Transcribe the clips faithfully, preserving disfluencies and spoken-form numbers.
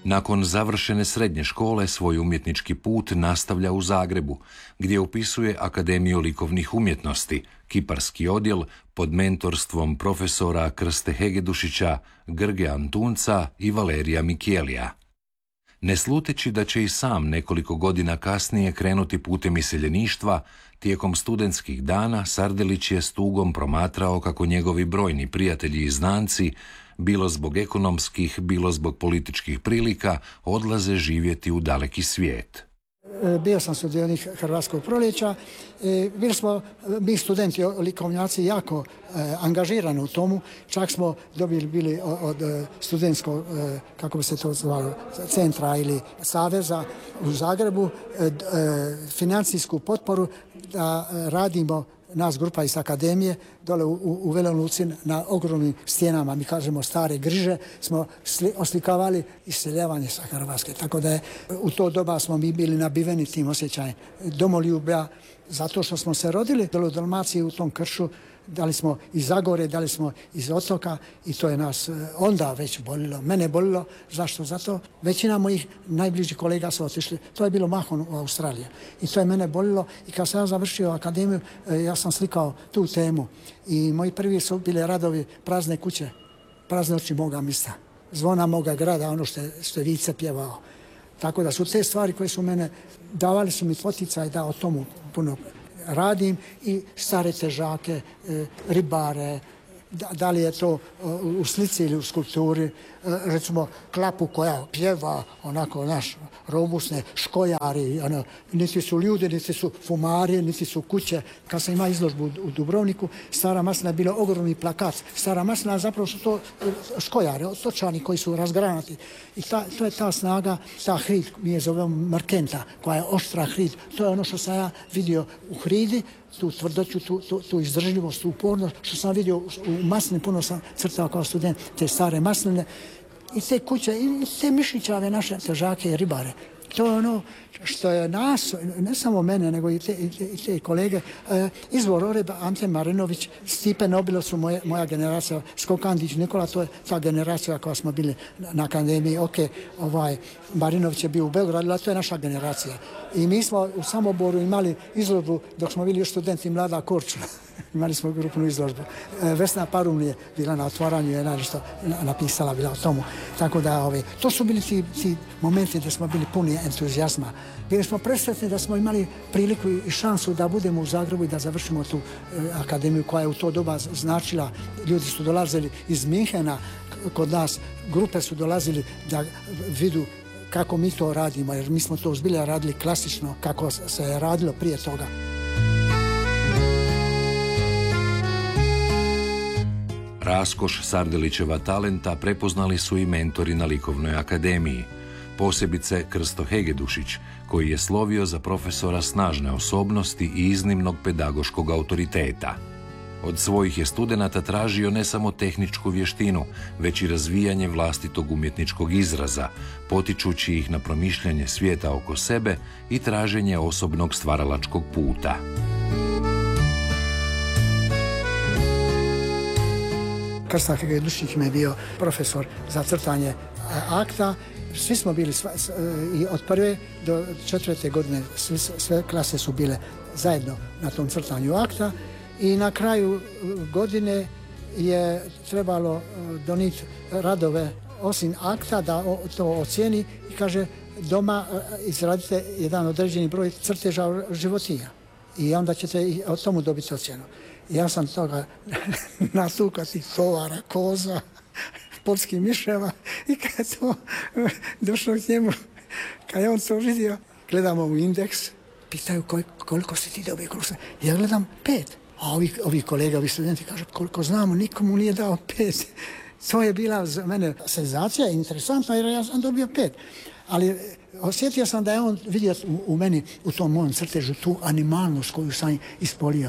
Nakon završene srednje škole svoj umjetnički put nastavlja u Zagrebu, gdje upisuje Akademiju likovnih umjetnosti, kiparski odjel pod mentorstvom profesora Krste Hegedušića, Grge Antunca i Valerija Mikelija. Ne sluteći da će i sam nekoliko godina kasnije krenuti putem iseljeništva, tijekom studentskih dana Sardelić je s tugom promatrao kako njegovi brojni prijatelji i znanci, bilo zbog ekonomskih, bilo zbog političkih prilika, odlaze živjeti u daleki svijet. Bio sam sudionik Hrvatskog proljeća. Bili smo mi studenti likovnjaci jako angažirani u tomu. Čak smo dobili bili od studentskog, kako bi se to zvalo, centra ili saveza u Zagrebu financijsku potporu da radimo, nas grupa iz akademije, dole u, u Velom Luci na ogromnim stijenama, mi kažemo stare griže, smo sli, oslikavali iseljavanje sa Hrvatske. Tako da je u to doba smo mi bili nabiveni tim osjećajem domoljublja, zato što smo se rodili dole u Dalmaciji u tom kršu, da li smo iz Zagore, da li smo iz otoka i to je nas onda već bolilo. Mene bolilo. Zašto? Zato većina mojih najbližih kolega su otišli. To je bilo mahom u Australiji. I to je mene bolilo. I kad sam ja završio akademiju, ja sam slikao tu temu. I moji prvi su bili radovi Prazne kuće, Prazne oči moga mista, Zvona moga grada, ono što je, što je Vice pjevao. Tako da su te stvari koje su mene, davali su mi poticaj da o tomu puno radim i stare težake, ribare, da, da li je to u slici ili u skulpturi, recimo klapu koja pjeva, onako naš robusne škojari, ono, niti su ljudi, niti su fumari, niti su kuće. Kad sam imao izložbu u Dubrovniku, Stara Maslina je bilo ogromni plakat. Stara Maslina zapravo su to škojari, otočani koji su razgranati. I ta, to je ta snaga, ta hrid, mi je zovemo Markenta, koja je oštra hrid. To je ono što sam ja vidio u hridi, tu tvrdoću, tu, tu, tu izdržljivost, tu upornost, što sam vidio u maslini, puno sam crtao kao student te stare masline i te kuće, i te mišićave naše težake i ribare. To je ono što je nas, ne samo mene, nego i te, i te, i te kolege. E, izvor Oreba, Ante Marinović, Stipe Nobilo su moje, moja generacija, Skokandić, Nikola, to je ta generacija koja smo bili na, na akademiji. Ok, ovaj, Marinović je bio u Beogradu, ali to je naša generacija. I mi smo u Samoboru imali izložbu, dok smo bili još studenti, Mlada Korčula. Imali smo grupnu izložbu. E, Vesna Parum je bila na otvaranju, je nešto napisala bila o tomu. Tako da, ove, to su bili ti, ti momenti da smo bili puni entuzijazma. Bili smo presretni da smo imali priliku i šansu da budemo u Zagrebu i da završimo tu e, akademiju koja je u to doba značila. Ljudi su dolazili iz Minhena kod nas, grupe su dolazili da vidu kako mi to radimo, jer mi smo to zbilja radili klasično kako se je radilo prije toga. Raskoš Sardelićeva talenta prepoznali su i mentori na Likovnoj akademiji, posebice Krsto Hegedušić, koji je slovio za profesora snažne osobnosti i iznimnog pedagoškog autoriteta. Od svojih je studenata tražio ne samo tehničku vještinu, već i razvijanje vlastitog umjetničkog izraza, potičući ih na promišljanje svijeta oko sebe i traženje osobnog stvaralačkog puta. Krsto Hegedušić mi je bio profesor za crtanje akta. Svi smo bili, i od prve do četvrte godine, sve, sve klase su bile zajedno na tom crtanju akta. I na kraju godine je trebalo donijeti radove osim akta da to ocijeni i kaže doma izradite jedan određeni broj crteža životinja i onda ćete i o tomu dobiti ocjenu. Ja sam toga natukati tovara, koza, poljskih miševa i kad je to došlo k njemu, kad je on to vidio, gledamo u indeks, pitaju koliko si ti dobio krusa. Ja gledam pet. A ovi, ovi kolega, ovi studenti kažu koliko znamo, nikomu nije dao pet. To je bila za mene senzacija, interesantna jer ja sam dobio pet. Ali osjetio sam da je on vidio u, u meni, u tom mom crtežu, tu animalnost koju sam ispolio.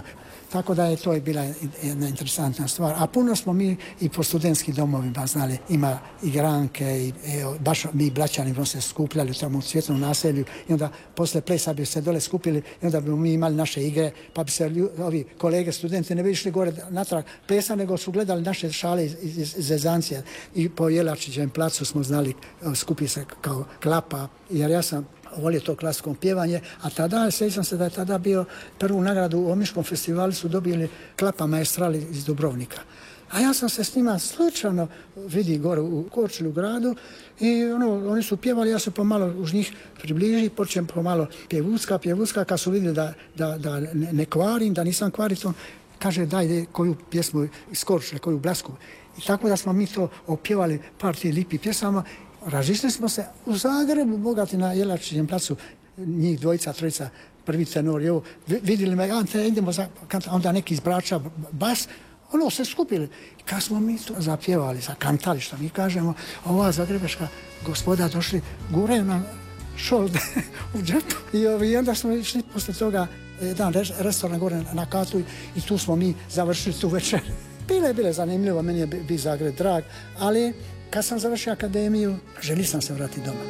Tako da je to je bila jedna interesantna stvar. A puno smo mi i po studentskim domovima znali, ima igranke i evo, baš mi Blaćani smo se skupljali tamo u Cvjetnom naselju i onda posle plesa bi se dole skupili i onda bi mi imali naše igre, pa bi se ovi kolege studenti ne bi išli gore natrag plesa, nego su gledali naše šale iz, iz, iz Zezancija. I po Jelačićem placu smo znali skupi se kao klapa, jer ja sam volio to klasično pjevanje, a tada, sjećam se da je tada bio prvu nagradu u Omiškom festivalu su dobili klapa maestrali iz Dubrovnika. A ja sam se s njima slučajno vidi gore u Korčuli u gradu i ono, oni su pjevali, ja se pomalo uz njih približi, počnem pomalo pjevucka, pjevucka, kad su vidjeli da, da, da ne, ne kvarim, da nisam kvaritom, kaže daj koju pjesmu iz Korčule, koju blasku. I tako da smo mi to opjevali par tih lipih pjesama. Razišli smo se u Zagrebu, bogati na Jelačićem placu, njih dvojica, trojica, prvi tenor, jo, vidjeli me, Ante, idemo za, onda neki iz Brača, bas, ono, se skupili. I kad smo mi to zapjevali, zakantali, što mi kažemo, ova zagrebeška gospoda došli, guraju nam šold u džepu. I, I onda smo išli posle toga jedan restoran gore na katu i tu smo mi završili tu večer. Bile, bile zanimljivo, meni je bi Zagreb drag, ali kad sam završio akademiju, želio sam se vratiti doma.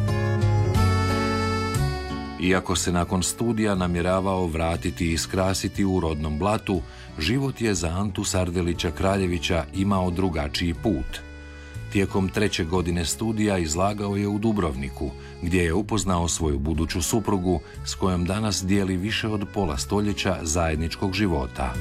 Iako se nakon studija namjeravao vratiti i iskrasiti u rodnom Blatu, život je za Antu Sardelića Kraljevića imao drugačiji put. Tijekom treće godine studija izlagao je u Dubrovniku, gdje je upoznao svoju buduću suprugu, s kojom danas dijeli više od pola stoljeća zajedničkog života.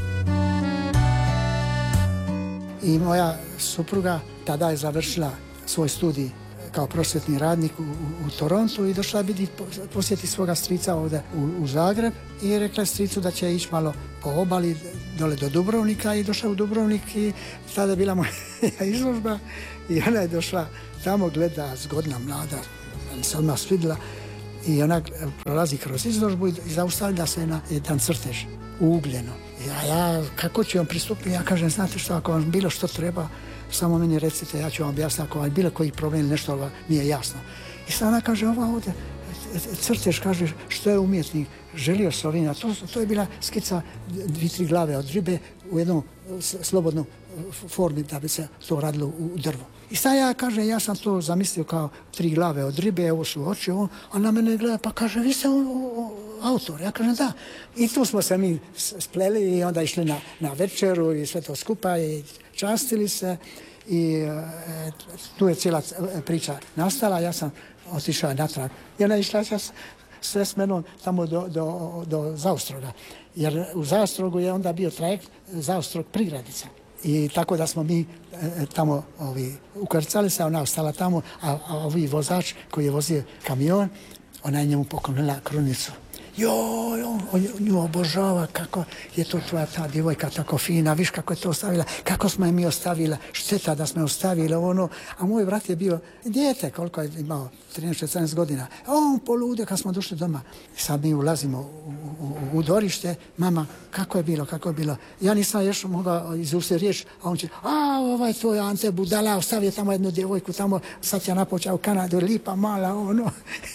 I moja supruga tada je završila svoj studij kao prosvjetni radnik u, u, u Torontu i došla je posjeti svoga strica ovdje u, u Zagreb i rekla je stricu da će ići malo po obali dole do Dubrovnika i došla u Dubrovnik i tada je bila moja izložba i ona je došla tamo, gleda, zgodna, mlada, mi se odmah svidjela i ona prolazi kroz izložbu i zaustavlja se na jedan crtež ugljeno. Ja, ja, kako ću vam pristupiti? Ja kažem, znate što, ako vam bilo što treba, samo meni recite, ja ću vam objasniti ako vam bilo koji problem, nešto vam nije jasno. I sad ona kaže, ova ovdje, crtež, kaže, što je umjetnik želio s ovim, to, to je bila skica dvi, tri glave od ribe u jednom slobodnom formi da bi se to radilo u drvu. I sad ja kažem, ja sam to zamislio kao tri glave od ribe, ovo su oči, on, a na mene gleda, pa kaže, vi ste on, on, autor. Ja kažem, da. I tu smo se mi spleli i onda išli na, na večeru i sve to skupa i častili se i e, tu je cijela priča nastala. Ja sam otišao natrag i ona je išla sve s menom tamo do, do, do Zaostroga. Jer u Zaostrogu je onda bio trajekt Zaostrog-Prigradica. I tako da smo mi e, tamo ovi, ukrcali se, ona ostala tamo, a, a ovi vozač koji je vozio kamion, ona je njemu poklonila krunicu. Joj, on, on nju obožava, kako je to tvoja ta djevojka tako fina, viš kako je to ostavila, kako smo je mi ostavila, šteta da smo je ostavila, ono. A moj brat je bio dijete, koliko je imao, trinaest četrnaest godina. A on poludio kad smo došli doma. Sad mi ulazimo u, u, u dvorište, mama, kako je bilo, kako je bilo. Ja nisam još mogao izustiti riječ, a on će, a ovaj tvoj Ante budala, ostavio tamo jednu djevojku, tamo sad ja napočeo u Kanadu, lipa mala, ono.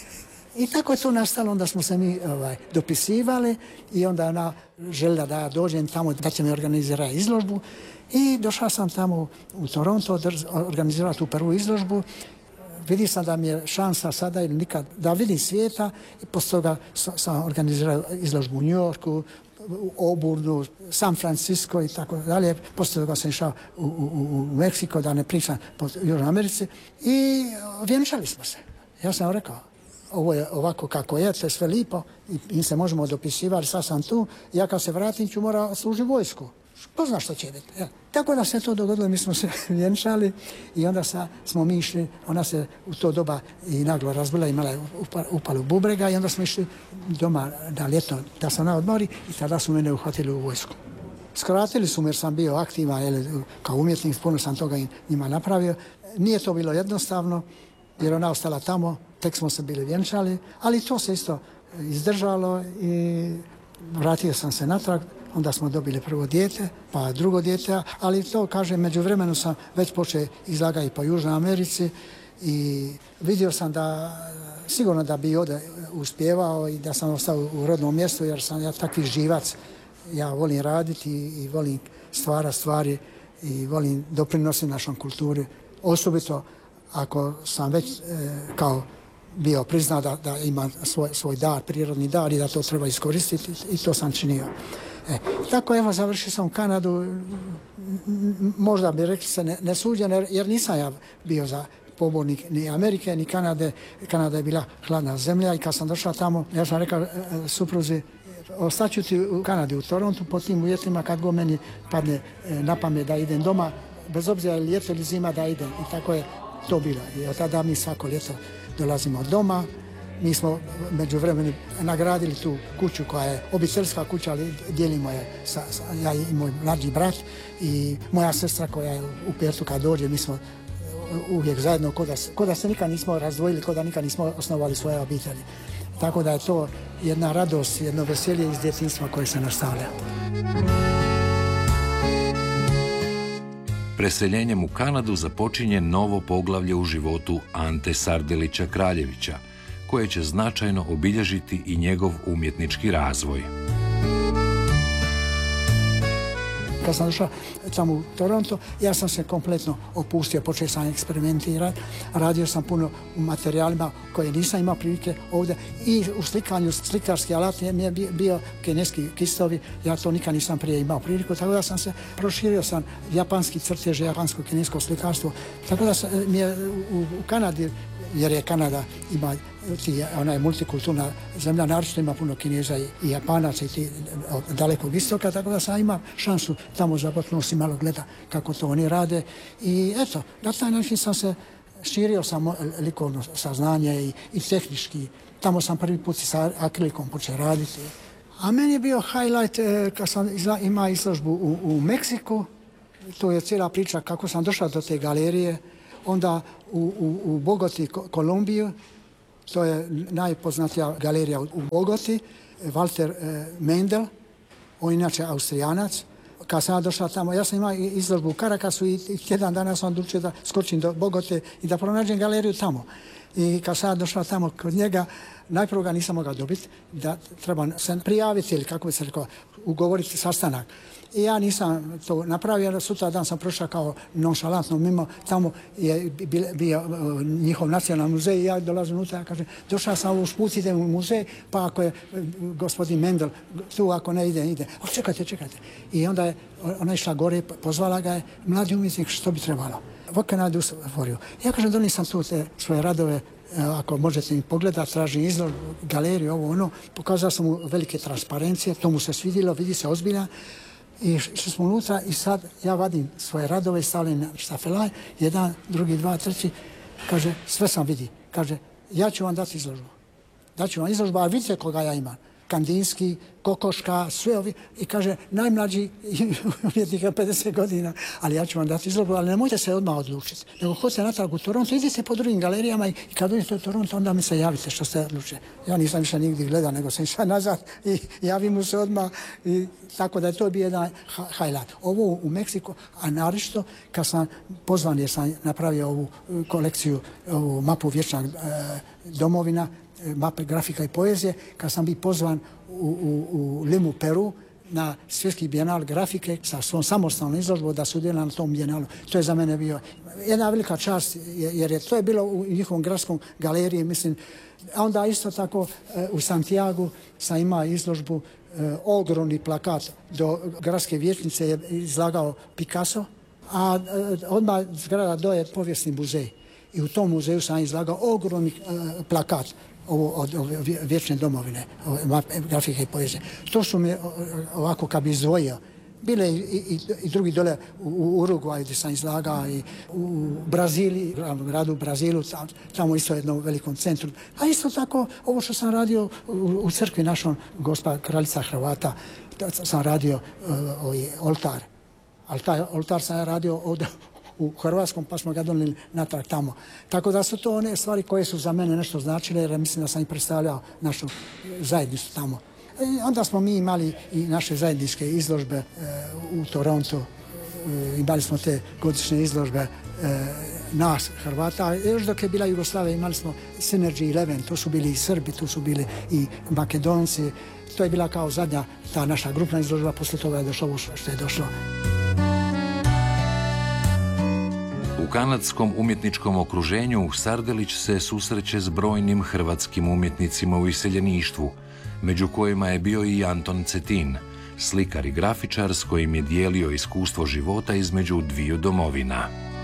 I tako je to nastalo, onda smo se mi ovaj, dopisivali i onda ona željela da ja dođem tamo da će mi organizirati izložbu i došla sam tamo u Toronto organizirati tu prvu izložbu. Vidio sam da mi je šansa sada ili nikad da vidim svijeta i poslije toga sam organizirao izložbu u New Yorku, u Auburnu, San Francisco i tako dalje. Poslije toga sam išao u, u, u Meksiko, da ne pričam po Južnoj Americi i vjenčali smo se. Ja sam rekao, ovo je ovako kako je, to je sve lipo i, i se možemo dopisivati, sad sam tu, ja kad se vratim ću mora služiti vojsku. Ko zna što će biti. Ja. Tako da se to dogodilo, mi smo se vjenčali i onda sa, smo mi išli, ona se u to doba i naglo razbila, imala je upalu bubrega i onda smo išli doma na ljeto da sam na odmori i tada su mene uhvatili u vojsku. Skratili su me jer sam bio aktivan, jel, kao umjetnik, puno sam toga njima napravio. Nije to bilo jednostavno jer ona ostala tamo, tek smo se bili vjenčali, ali to se isto izdržalo i vratio sam se natrag, onda smo dobili prvo dijete, pa drugo dijete, ali to, kažem, međuvremenu sam već počeo izlagati po Južnoj Americi i vidio sam da sigurno da bi ovdje uspjevao i da sam ostao u rodnom mjestu jer sam ja takvi živac ja volim raditi i volim stvara stvari i volim doprinositi našom kulturi. Osobito ako sam već e, kao bio priznao da, da ima svoj, svoj dar, prirodni dar i da to treba iskoristiti i to sam činio. E, tako evo završio sam u Kanadu, možda bi rekli se ne, nesuđen jer, jer nisam ja bio za pobornik ni Amerike ni Kanade. Kanada je bila hladna zemlja i kad sam došao tamo, ja sam rekao e, supruzi, ostaću ti u Kanadi, u Torontu, po tim uvjetima kad go meni padne e, na pamet da idem doma, bez obzira je ljeto ili zima da idem. I tako je to bilo. I od tada mi svako ljeto dolazimo doma. Mi smo među vremenu nagradili tu kuću koja je obiteljska kuća, ali dijelimo je sa, sa, ja i moj mlađi brat i moja sestra koja je u Pertu kad dođe, mi smo uvijek zajedno, ko da, ko da se nikad nismo razdvojili, ko da nikad nismo osnovali svoje obitelji. Tako da je to jedna radost, jedno veselje iz djetinjstva koje se nastavlja. Preseljenjem u Kanadu započinje novo poglavlje u životu Ante Sardelića Kraljevića, koje će značajno obilježiti i njegov umjetnički razvoj. Kad sam došao tamo u Toronto, ja sam se kompletno opustio, počeo sam eksperimentirati, radio sam puno u materijalima koje nisam imao prilike ovdje i u slikanju, slikarski alat mi je bio kineski kistovi, ja to nikad nisam prije imao priliku, tako da sam se proširio sam japanski crtež, japansko kinesko slikarstvo, tako da sam, mi je u, u Kanadi, jer je Kanada ima ti, ona je multikulturna zemlja, naročito ima puno Kineza i, i Japanaca i ti od dalekog istoka, tako da sam imam šansu tamo započnuti malo gleda kako to oni rade i eto, na taj način sam se širio sam likovno saznanje i, i tehnički. Tamo sam prvi put sa akrilikom počeo raditi. A meni je bio highlight eh, kad sam izla, ima izložbu u, u Meksiku, to je cijela priča kako sam došao do te galerije, onda u, u, u Bogoti, Kolumbiju, to je najpoznatija galerija u Bogoti, Walter eh, Mendel, on inače Austrijanac. Kad sam ja došla tamo, ja sam imao izložbu u Karakasu i, i tjedan dana sam odlučio da skočim do Bogote i da pronađem galeriju tamo. I kad sam ja došla tamo kod njega, najprvo ga nisam mogao dobiti, da treba se prijaviti ili kako bi se rekao, ugovoriti sastanak. I ja nisam to napravio, sutra dan sam prošao kao nonšalantno mimo, tamo je bio njihov nacionalni muzej i ja dolazim unutra, ja kažem, došao sam ovo šput, idem u muzej, pa ako je gospodin Mendel tu, ako ne ide, ide. O, čekajte, čekajte. I onda je ona išla gore, pozvala ga je, mladi umjetnik, što bi trebalo. What can I do for you? Ja kažem, donisam tu te svoje radove, ako možete mi pogledati, tražim izlog, galeriju, ovo ono, pokazao sam mu velike transparencije, to mu se svidjelo, vidi se ozbiljan. I što smo unutra i sad ja vadim svoje radove i stavljam na štafelaj, jedan, drugi, dva, treći, kaže, sve sam vidi. Kaže, ja ću vam dati izložbu. Daću vam izložbu, a vidite koga ja imam. Kandinski, Kokoška, sve ovi. I kaže, najmlađi umjetnik je pedeset godina, ali ja ću vam dati izložbu, ali nemojte se odmah odlučiti. Nego hodite natrag u Toronto, idite po drugim galerijama i kad dođete u Toronto, onda mi se javite što ste odlučili. Ja nisam više nigdje gledao, nego sam išao nazad i javim mu se odmah. I tako da je to bio jedan highlight. Ovo u Meksiku, a naročito kad sam pozvan jer sam napravio ovu kolekciju, ovu mapu vječnog e, domovina, mape grafika i poezije, kad sam bio pozvan u, u, u Limu, Peru, na svjetski bijenal grafike sa svom samostalnom izložbom da sudjelujem na tom bijenalu. To je za mene bio jedna velika čast, jer je to je bilo u njihovom gradskom galeriji, mislim. A onda isto tako u Santiagu sam imao izložbu, ogromni plakat do gradske vijećnice je izlagao Picasso, a odmah zgrada do je povijesni muzej. I u tom muzeju sam izlagao ogromni plakat ovo od vječne domovine, grafike i poezije. To su mi ovako kad bi izdvojio. Bile i, i, i drugi dole u, u Urugvaju gdje sam izlagao i u Brazili, u gradu u Brazilu, tam, tamo isto jednom velikom centru. A isto tako ovo što sam radio u, u crkvi našom, gospa kraljica Hrvata, sam radio uh, ovaj, oltar. Ali taj oltar sam ja radio ovdje u Hrvatskom, pa smo ga donijeli natrag tamo. Tako da su to one stvari koje su za mene nešto značile, jer mislim da sam i predstavljao našu zajednicu tamo. I onda smo mi imali i naše zajedničke izložbe e, u Torontu. E, imali smo te godišnje izložbe e, nas Hrvata. Još dok je bila Jugoslavija imali smo Synergy Eleven, to su bili i Srbi, tu su bili i Makedonci. To je bila kao zadnja ta naša grupna izložba, poslije toga je došlo ovo što je došlo. U kanadskom umjetničkom okruženju Sardelić se susreće s brojnim hrvatskim umjetnicima u iseljeništvu, među kojima je bio i Anton Cetin, slikar i grafičar s kojim je dijelio iskustvo života između dviju domovina.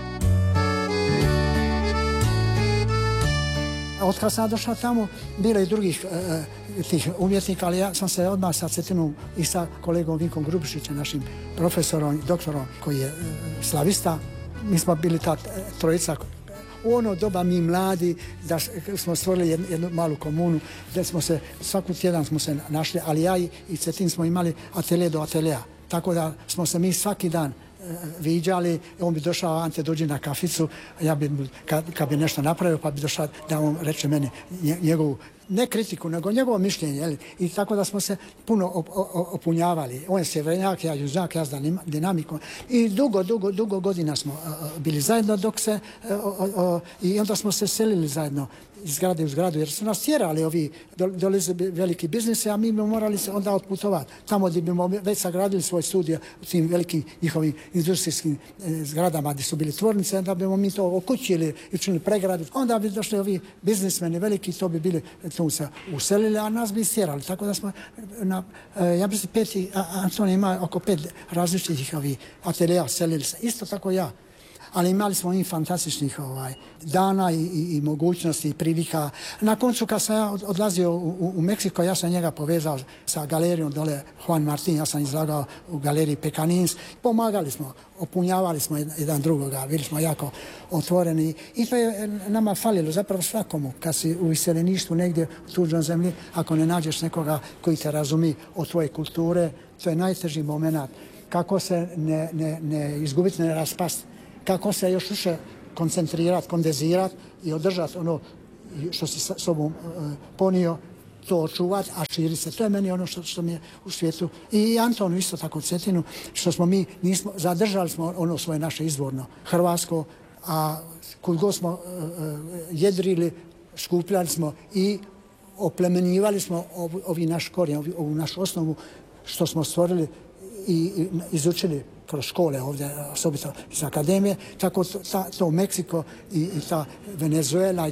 Od kad sam došao tamo, bilo je drugih e, tih umjetnika, ali ja sam se odmah sa Cetinom i sa kolegom Vinkom Grubišićem, našim profesorom, doktorom koji je e, slavista, mi smo bili ta trojica. U ono doba mi mladi, da smo stvorili jednu, jednu malu komunu, gdje smo se, svaku tjedan smo se našli, ali ja i, i Cetin smo imali atelje do ateljeja. Tako da smo se mi svaki dan viđali, on bi došao, Ante dođi na kaficu, ja bi, kad, kad bi nešto napravio, pa bi došao da on reče meni njegovu, ne kritiku, nego njegovo mišljenje, jeli? I tako da smo se puno op, op, opunjavali. On je sjevernjak, ja južnjak, ja s dinamikom. I dugo, dugo, dugo godina smo uh, bili zajedno dok se, uh, uh, i onda smo se selili zajedno iz zgrade u zgradu, jer su nas tjerali ovi, dolazili veliki biznise, a mi bi morali se onda otputovati. Tamo gdje bimo već sagradili svoj studio u tim velikim njihovim industrijskim e, zgradama gdje su bili tvornice, onda bimo mi to okućili i učinili pregradu. Onda bi došli ovi biznismeni veliki, to bi bili tu se uselili, a nas bi stjerali. Tako da smo, na, e, ja bi se peti, Anton ima oko pet različitih ovih ateljeja, selili se. Isto tako ja. Ali imali smo i fantastičnih ovaj, dana i, i, i mogućnosti i prilika. Na koncu kad sam ja odlazio u, u, u Meksiko, ja sam njega povezao sa galerijom dole Juan Martin, ja sam izlagao u galeriji Pekanins. Pomagali smo, opunjavali smo jedan drugoga, bili smo jako otvoreni i to je nama falilo zapravo svakomu. Kad si u iseljeništvu negdje u tuđoj zemlji, ako ne nađeš nekoga koji te razumi od tvoje kulture, to je najteži moment. Kako se ne, ne, ne izgubiti, ne raspasti. Kako se još više koncentrirati, kondenzirati i održati ono što si sa sobom uh, ponio, to očuvati, a širi se. To je meni ono što, što mi je u svijetu. I Antonu isto tako, Cetinu, što smo mi, nismo, zadržali smo ono svoje naše izvorno, hrvatsko, a kud god smo uh, jedrili, skupljali smo i oplemenjivali smo ovi, ovi naš korijen, ovi, ovu našu osnovu što smo stvorili i izučili kroz škole ovdje, osobito iz akademije, tako to, ta, to Meksiko i, i ta Venezuela i